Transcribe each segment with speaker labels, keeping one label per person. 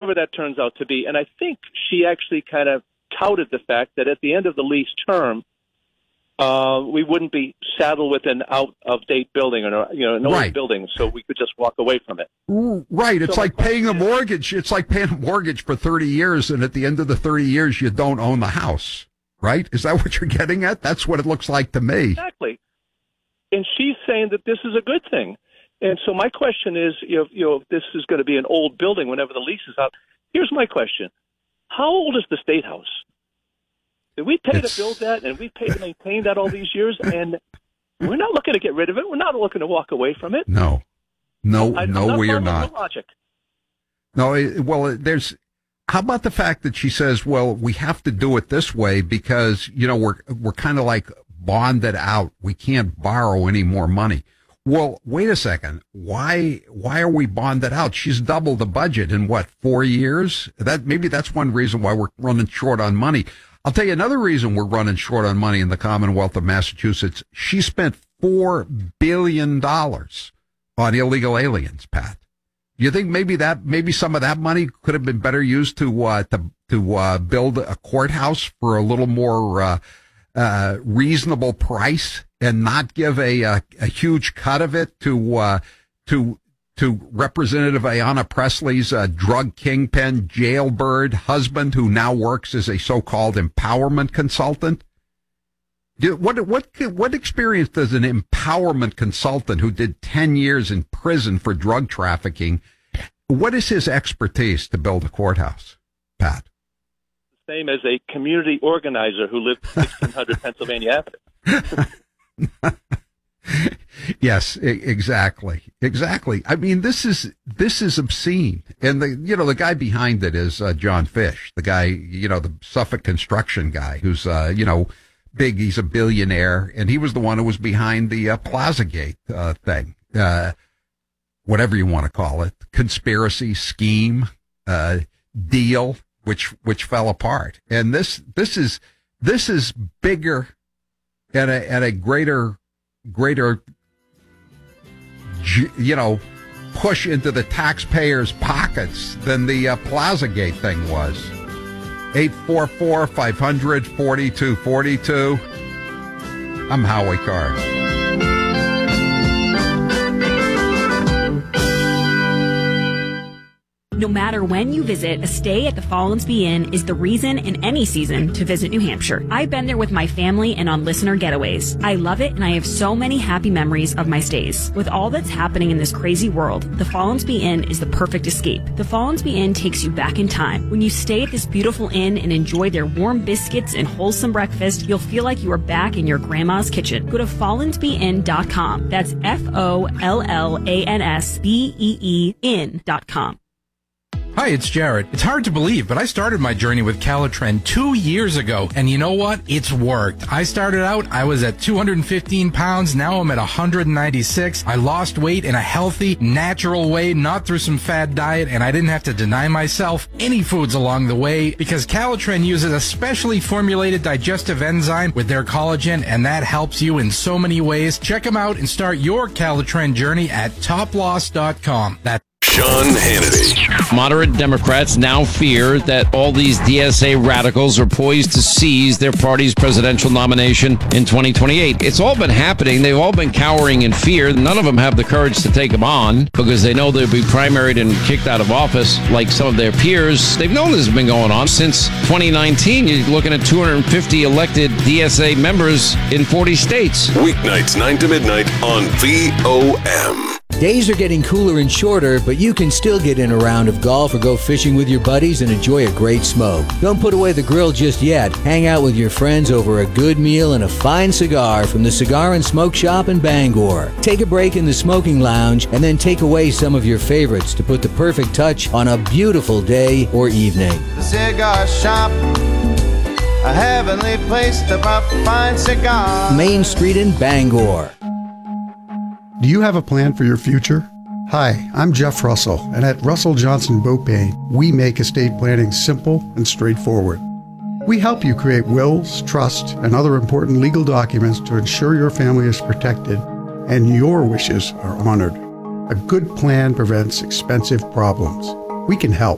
Speaker 1: whatever that turns out to be. And I think she actually kind of touted the fact that at the end of the lease term, we wouldn't be saddled with an out-of-date building or an old building, so we could just walk away from it.
Speaker 2: Right. It's like paying a mortgage. It's like paying a mortgage for 30 years, and at the end of the 30 years, you don't own the house. Right? Is that what you're getting at? That's what it looks like to me.
Speaker 1: Exactly. And she's saying that this is a good thing. And so my question is, if this is going to be an old building whenever the lease is out, here's my question. How old is the State House? Did we pay to build that, and we paid to maintain that all these years, and we're not looking to get rid of it. We're not looking to walk away from it.
Speaker 2: No, we are not.
Speaker 1: Logic.
Speaker 2: No, there's... How about the fact that she says, well, we have to do it this way because, we're kind of like bonded out. We can't borrow any more money. Well, wait a second. Why are we bonded out? She's doubled the budget in 4 years? Maybe that's one reason why we're running short on money. I'll tell you another reason we're running short on money in the Commonwealth of Massachusetts. She spent $4 billion on illegal aliens, Pat. Do you think maybe some of that money could have been better used to build a courthouse for a little more reasonable price and not give a huge cut of it to Representative Ayanna Pressley's drug kingpin jailbird husband, who now works as a so-called empowerment consultant? What experience does an empowerment consultant who did 10 years in prison for drug trafficking, what is his expertise to build a courthouse, Pat?
Speaker 1: Same as a community organizer who lived 1600 Pennsylvania Avenue.
Speaker 2: Yes, exactly. I mean, this is obscene. And the guy behind it is John Fish, the guy, the Suffolk construction guy who's, big. He's a billionaire, and he was the one who was behind the Plazagate thing, whatever you want to call it, conspiracy, scheme, deal, which fell apart. And this is bigger and a greater push into the taxpayers' pockets than the Plazagate thing was. 844-500-4242. I'm Howie Carr.
Speaker 3: No matter when you visit, a stay at the Follansbee Inn is the reason in any season to visit New Hampshire. I've been there with my family and on listener getaways. I love it, and I have so many happy memories of my stays. With all that's happening in this crazy world, the Follansbee Inn is the perfect escape. The Follansbee Inn takes you back in time. When you stay at this beautiful inn and enjoy their warm biscuits and wholesome breakfast, you'll feel like you are back in your grandma's kitchen. Go to FollansbeeInn.com. That's FOLLANSBEE inn.com.
Speaker 4: Hi, it's Jared. It's hard to believe, but I started my journey with Calitren 2 years ago, and you know what? It's worked. I started out, I was at 215 pounds, now I'm at 196. I lost weight in a healthy, natural way, not through some fad diet, and I didn't have to deny myself any foods along the way, because Calitren uses a specially formulated digestive enzyme with their collagen, and that helps you in so many ways. Check them out and start your Calitren journey at toploss.com. That's
Speaker 5: Sean Hannity.
Speaker 6: Moderate Democrats now fear that all these DSA radicals are poised to seize their party's presidential nomination in 2028. It's all been happening. They've all been cowering in fear. None of them have the courage to take them on because they know they'll be primaried and kicked out of office like some of their peers. They've known this has been going on since 2019. You're looking at 250 elected DSA members in 40 states.
Speaker 5: Weeknights 9 to midnight on VOM.
Speaker 7: Days are getting cooler and shorter, but you can still get in a round of golf or go fishing with your buddies and enjoy a great smoke. Don't put away the grill just yet. Hang out with your friends over a good meal and a fine cigar from the Cigar and Smoke Shop in Bangor. Take a break in the smoking lounge and then take away some of your favorites to put the perfect touch on a beautiful day or evening.
Speaker 8: The Cigar Shop, a heavenly place to buy fine cigars.
Speaker 7: Main Street in Bangor.
Speaker 9: Do you have a plan for your future? Hi, I'm Jeff Russell, and at Russell Johnson Beaupain, we make estate planning simple and straightforward. We help you create wills, trust, and other important legal documents to ensure your family is protected and your wishes are honored. A good plan prevents expensive problems. We can help.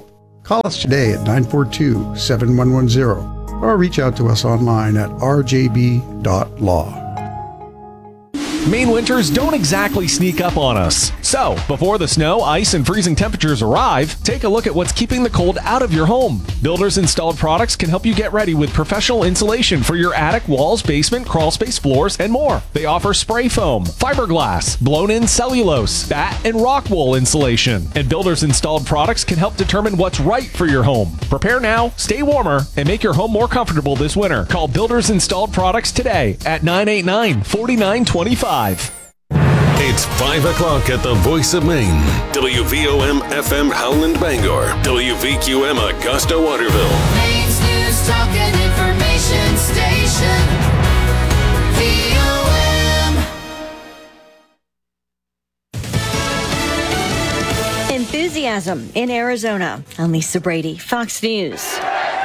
Speaker 9: Call us today at 942-7110 or reach out to us online at rjb.law.
Speaker 10: Maine winters don't exactly sneak up on us. So, before the snow, ice, and freezing temperatures arrive, take a look at what's keeping the cold out of your home. Builders Installed Products can help you get ready with professional insulation for your attic, walls, basement, crawl space, floors, and more. They offer spray foam, fiberglass, blown-in cellulose, bat, and rock wool insulation. And Builders Installed Products can help determine what's right for your home. Prepare now, stay warmer, and make your home more comfortable this winter. Call Builders Installed Products today at 989-4925.
Speaker 5: It's 5 o'clock at the Voice of Maine. WVOM FM Howland Bangor. WVQM Augusta Waterville.
Speaker 11: Maine's news, talk, and information station. VOM.
Speaker 12: Enthusiasm in Arizona. I'm Lisa Brady, Fox News.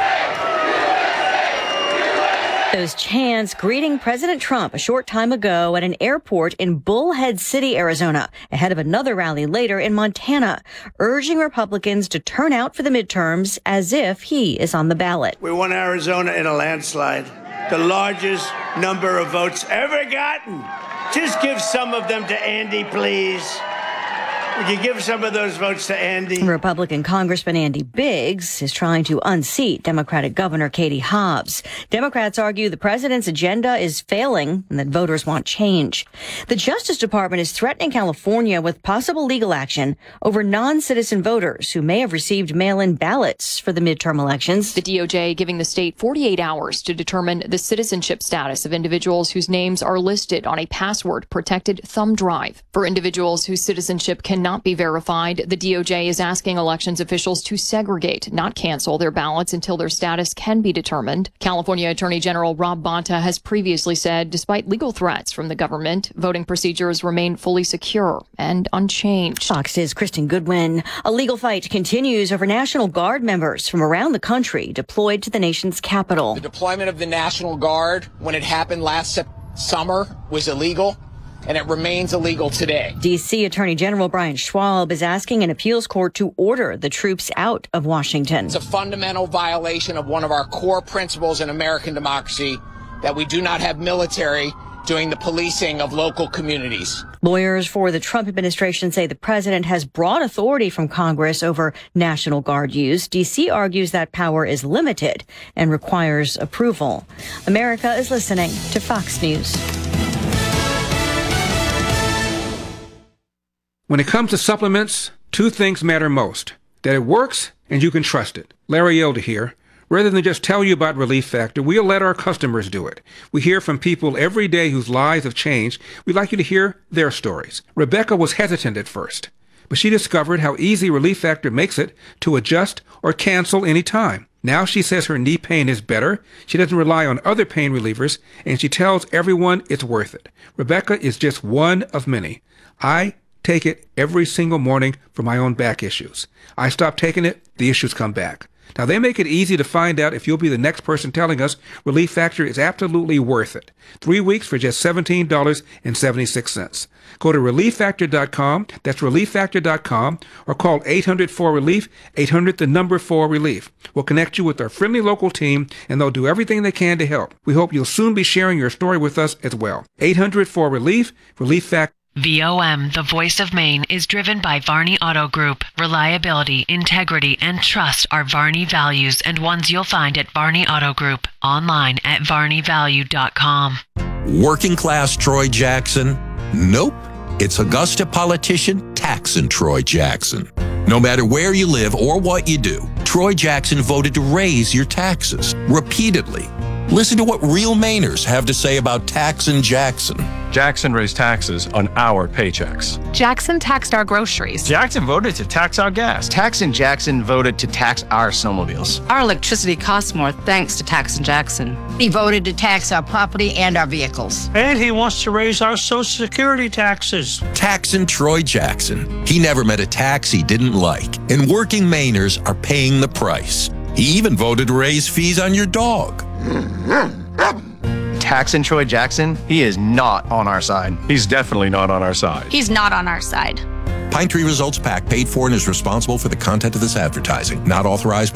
Speaker 12: Those chants greeting President Trump a short time ago at an airport in Bullhead City, Arizona, ahead of another rally later in Montana, urging Republicans to turn out for the midterms as if he is on the ballot.
Speaker 13: We won Arizona in a landslide, the largest number of votes ever gotten. Just give some of them to Andy, please. Would you give some of those votes to Andy?
Speaker 12: Republican Congressman Andy Biggs is trying to unseat Democratic Governor Katie Hobbs. Democrats argue the president's agenda is failing and that voters want change. The Justice Department is threatening California with possible legal action over non-citizen voters who may have received mail-in ballots for the midterm elections.
Speaker 14: The DOJ giving the state 48 hours to determine the citizenship status of individuals whose names are listed on a password-protected thumb drive. For individuals whose citizenship cannot be verified, the DOJ is asking elections officials to segregate, not cancel their ballots until their status can be determined. California Attorney General Rob Bonta has previously said, despite legal threats from the government, voting procedures remain fully secure and unchanged.
Speaker 12: Fox News' Kristen Goodwin. A legal fight continues over National Guard members from around the country deployed to the nation's capital.
Speaker 15: The deployment of the National Guard, when it happened last summer, was illegal, and it remains illegal today.
Speaker 12: D.C. Attorney General Brian Schwab is asking an appeals court to order the troops out of Washington.
Speaker 15: It's a fundamental violation of one of our core principles in American democracy that we do not have military doing the policing of local communities.
Speaker 12: Lawyers for the Trump administration say the president has broad authority from Congress over National Guard use. D.C. argues that power is limited and requires approval. America is listening to Fox News.
Speaker 16: When it comes to supplements, two things matter most: that it works and you can trust it. Larry Elder here. Rather than just tell you about Relief Factor, we'll let our customers do it. We hear from people every day whose lives have changed. We'd like you to hear their stories. Rebecca was hesitant at first, but she discovered how easy Relief Factor makes it to adjust or cancel any time. Now she says her knee pain is better, she doesn't rely on other pain relievers, and she tells everyone it's worth it. Rebecca is just one of many. I take it every single morning for my own back issues. I stop taking it, the issues come back. Now, they make it easy to find out if you'll be the next person telling us Relief Factor is absolutely worth it. 3 weeks for just $17.76. Go to ReliefFactor.com, that's ReliefFactor.com, or call 800-4RELIEF, 800-4RELIEF. We'll connect you with our friendly local team, and they'll do everything they can to help. We hope you'll soon be sharing your story with us as well. 800-4RELIEF, Relief Factor.
Speaker 17: VOM, the Voice of Maine, is driven by Varney Auto Group. Reliability, integrity, and trust are Varney values and ones you'll find at Varney Auto Group. Online at varneyvalue.com.
Speaker 18: Working class Troy Jackson? Nope. It's Augusta politician Taxin' Troy Jackson. No matter where you live or what you do, Troy Jackson voted to raise your taxes repeatedly. Listen to what real Mainers have to say about Taxin' Jackson.
Speaker 19: Jackson raised taxes on our paychecks.
Speaker 20: Jackson taxed our groceries.
Speaker 19: Jackson voted to tax our gas.
Speaker 21: Taxin' Jackson voted to tax our snowmobiles.
Speaker 20: Our electricity costs more thanks to Taxin' Jackson.
Speaker 22: He voted to tax our property and our vehicles.
Speaker 23: And he wants to raise our Social Security taxes.
Speaker 18: Taxin' Troy Jackson. He never met a tax he didn't like. And working Mainers are paying the price. He even voted to raise fees on your dog.
Speaker 21: Taxin' Troy Jackson, he is not on our side.
Speaker 19: He's definitely not on our side.
Speaker 24: He's not on our side.
Speaker 18: Pine Tree Results PAC paid for and is responsible for the content of this advertising. Not authorized